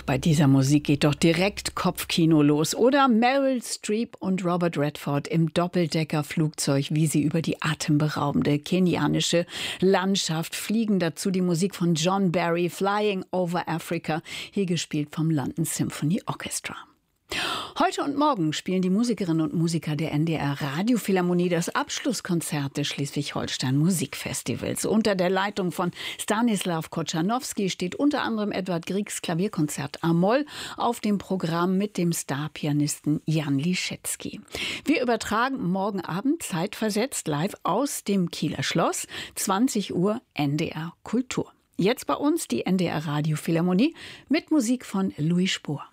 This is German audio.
Bei dieser Musik geht doch direkt Kopfkino los. Oder Meryl Streep und Robert Redford im Doppeldeckerflugzeug, wie sie über die atemberaubende kenianische Landschaft fliegen. Dazu die Musik von John Barry, Flying over Africa, hier gespielt vom London Symphony Orchestra. Heute und morgen spielen die Musikerinnen und Musiker der NDR Radiophilharmonie das Abschlusskonzert des Schleswig-Holstein Musikfestivals. Unter der Leitung von Stanislaw Kochanowski steht unter anderem Edward Griegs Klavierkonzert A-Moll auf dem Programm mit dem Starpianisten Jan Liszewski. Wir übertragen morgen Abend zeitversetzt live aus dem Kieler Schloss, 20 Uhr NDR Kultur. Jetzt bei uns die NDR Radiophilharmonie mit Musik von Louis Spohr.